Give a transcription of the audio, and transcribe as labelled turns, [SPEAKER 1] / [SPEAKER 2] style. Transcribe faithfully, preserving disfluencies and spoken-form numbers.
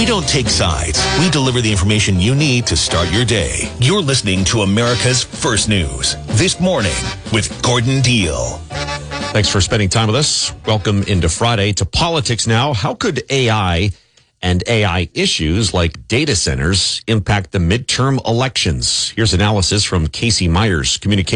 [SPEAKER 1] don't take sides. We deliver the information you need to start your day. You're listening to America's First News. This Morning with Gordon Deal.
[SPEAKER 2] Thanks for spending time with us. Welcome into Friday. To politics now. How could A I and A I issues like data centers impact the midterm elections? Here's analysis from Casey Myers, communications